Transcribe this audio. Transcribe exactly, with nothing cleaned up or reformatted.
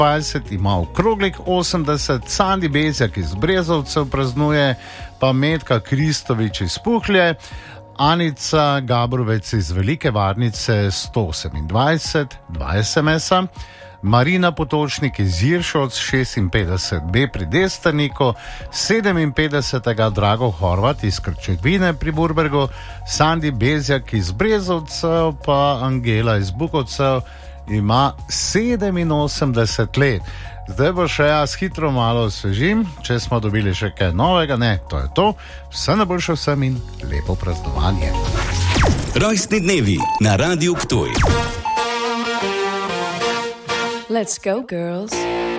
dvajset ima okroglik osemdeset, Sandi Bezjak iz Brezovcev praznuje, pa Metka Kristovič iz Puhlje, Anica Gabrovec iz Velike Varnice sto osemindvajset, dva es em es-a, Marina Potočnik iz Jiršovc šestinpetdeset B pri Destrniku, sedeminpetdesetega Drago Horvat iz Krčevine pri Burbergu, Sandi Bezjak iz Brezovcev, pa Angela iz Bukovcev ima sedeminosemdeset let. Zdaj bo še jaz hitro malo osvežim, če smo dobili še kaj novega, ne, to je to. Vse najboljše vsem in lepo praznovanje. Rojstni dnevi na Radiu Ptuj. Let's go, girls.